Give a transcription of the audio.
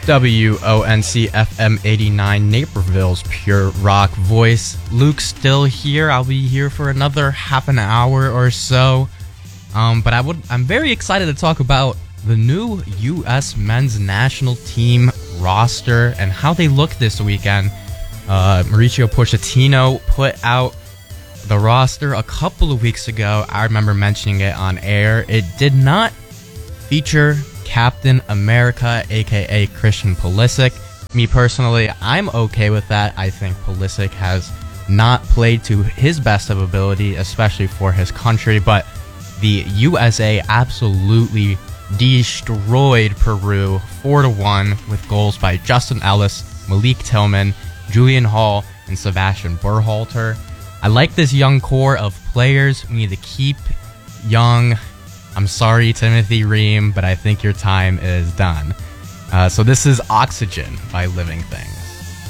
WONC-FM 89, Naperville's pure rock voice. Luke's still here. I'll be here for another half an hour or so. But I'm very excited to talk about the new U.S. men's national team roster and how they look this weekend. Mauricio Pochettino put out the roster a couple of weeks ago. I remember mentioning it on air. It did not feature Captain America, aka Christian Pulisic. Me personally, I'm okay with that. I think Pulisic has not played to his best of ability, especially for his country, but the USA absolutely destroyed Peru 4-1 with goals by Justin Ellis, Malik Tillman, Julian Hall, and Sebastian Berhalter. I like this young core of players. We need to keep young. I'm sorry, Timothy Ream, but I think your time is done. So this is Oxygen by Living Thing.